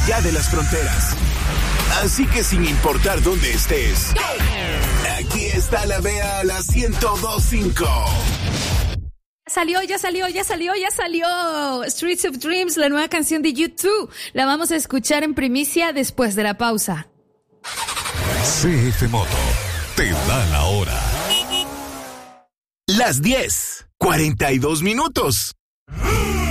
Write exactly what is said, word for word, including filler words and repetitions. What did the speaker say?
allá de las fronteras. Así que sin importar dónde estés, aquí está la Bea a la ciento dos punto cinco. Salió, ya salió, ya salió, ya salió. Streets of Dreams, la nueva canción de U dos. La vamos a escuchar en primicia después de la pausa. C F Moto te da la hora. Las diez, cuarenta y dos minutos.